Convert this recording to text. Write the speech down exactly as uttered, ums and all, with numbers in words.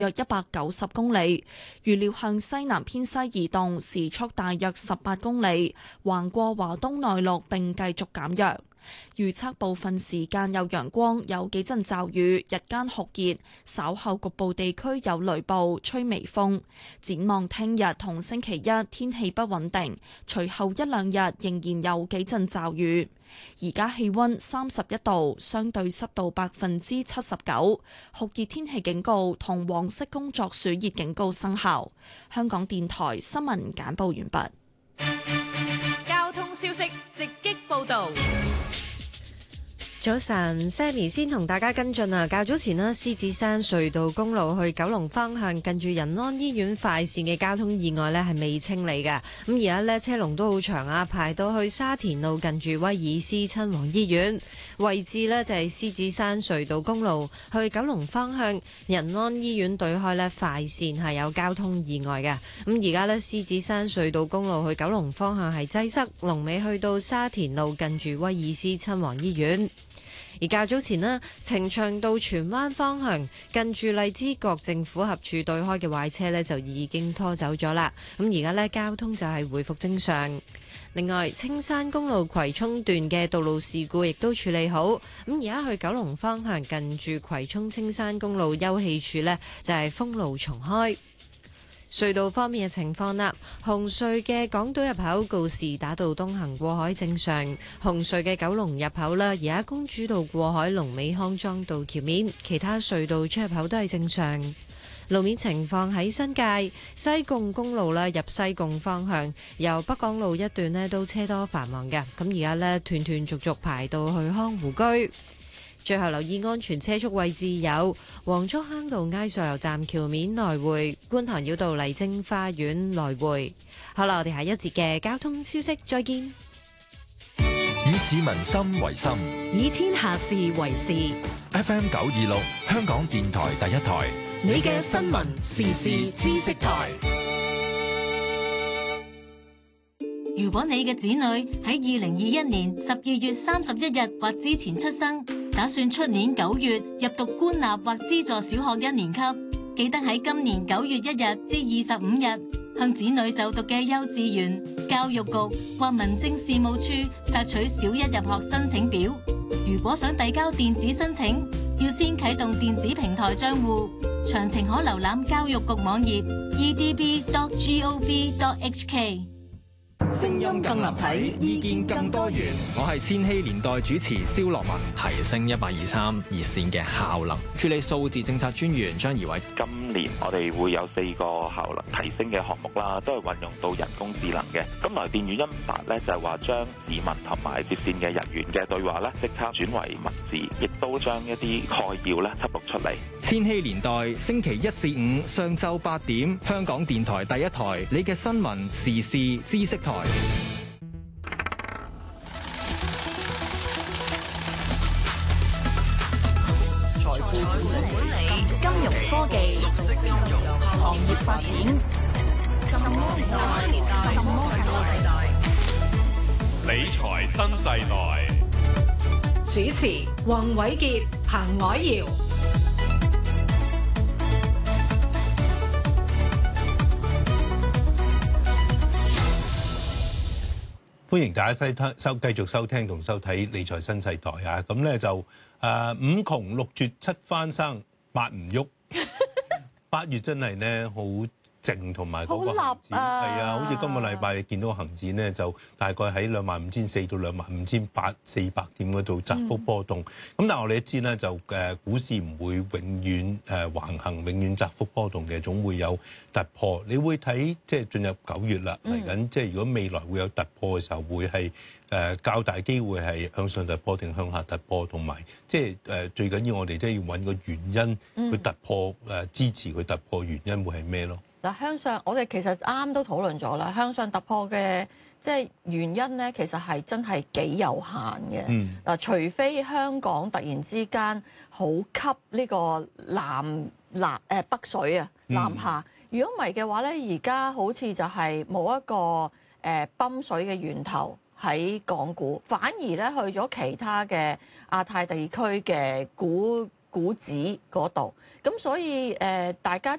約一百九十公里，預料向西南偏西移動，時速大約十八公里，橫過華東內陸並繼續減弱。預測部分時間有陽光，有幾陣驟雨，日間酷熱，稍後局部地區有雷暴，吹微風。展望聽日同星期一天氣不穩定，隨後一兩日仍然有幾陣驟雨。而家氣溫三十一度，相對濕度百分之七十九，酷熱天氣警告同黃色工作暑熱警告生效。香港電台新聞簡報完畢。 交通消息直擊報道。 早晨 ，Sammy 先同大家跟進啊！較早前呢，獅子山隧道公路去九龍方向近住仁安醫院快線嘅交通意外呢係未清理嘅。咁而家呢，車龍都好長啊，排到去沙田路近住威爾斯親王醫院位置呢，就係獅子山隧道公路去九龍方向仁安醫院對開呢，快線係有交通意外嘅。咁而家呢，獅子山隧道公路去九龍方向係擠塞，龍尾去到沙田路近住威爾斯親王醫院。而較早前呢，呈祥道荃灣方向近住荔枝角政府合署對開嘅壞車呢，就已經拖走咗啦。咁而家呢，交通就係回復正常。另外，青山公路葵涌段嘅道路事故亦都處理好。咁而家去九龍方向近住葵涌青山公路休憩處呢，就係封路重開。隧道方面嘅情況啦，紅隧嘅港島入口告士打道東行過海正常，紅隧嘅九龍入口啦，而家公主道過海龍尾康莊道橋面，其他隧道出入口都係正常。路面情況喺新界西貢公路啦，入西貢方向由北港路一段呢都車多繁忙嘅，咁而家呢，斷斷續續排到去康湖居。最後留意安全車速位置有黃竹坑道埃索油站橋面來回、觀塘繞道麗晶花園來回。好啦，我哋下一節嘅交通消息再見。 以市民心為心， 以天下事為事。 F M 九二六香港電台第一台， 你嘅新聞時事知識台。如果你嘅子女喺二零二一年十二月三十一日或之前出生，打算出年九月入讀官立或資助小學一年級，記得喺今年九月一日至二十五日向子女就讀嘅幼稚園、教育局或民政事務處索取小一入學申請表。如果想遞交電子申請，要先啟動電子平台賬戶，詳情可瀏覽教育局網頁 e d b dot gov dot h k。 聲音更立體，意見更多元。我係千禧年代主持蕭樂文，提升一八二三熱線嘅效能。處理數字政策專員張怡偉， 今年我哋會有四個效能提升嘅項目啦，都係運用到人工智能嘅。咁來電語音法咧就係話將市民同埋接線嘅人員嘅對話咧即刻轉為文字，亦都將一啲概要咧輯錄出嚟。 千禧年代星期一至五上晝八點，香港電台第一台，你嘅新聞時事知識台。 財富管理、金融科技、行業發展，什麼年代？什麼世代？ 理財新世代。 主持：黃偉傑、彭藹瑤。 歡迎大家收聽收繼續收聽同收睇理財新世代啊！咁咧就誒、呃、五窮六絕七翻生，八唔喐。八月真係咧好靜，同埋嗰個恆指係啊，好似今個禮拜你見到個恆指咧就大概喺兩萬五千四到兩萬五千八四百點嗰度窄幅波動。咁、嗯、但係我哋都知咧就誒股市唔會永遠誒橫行，永遠窄幅波動嘅，總會有突破。你會睇即係進入九月啦，嚟緊即係如果未來會有突破嘅時候，會係誒較大機會係向上突破定向下突破，同埋即係誒最緊要我哋都要揾個原因去突破誒支持佢突破原因會係咩咯？ 嗱，向上我哋其實啱啱都討論咗啦，向上突破嘅即係原因咧，其實係真係幾有限嘅。嗱、嗯，除非香港突然之間好吸呢個南南誒北水啊，南下。如果唔係嘅話咧，而家好似就係冇一個誒泵水嘅源頭喺港股，反而咧去咗其他嘅亞太地區嘅股股指嗰度。咁所以誒、呃，大家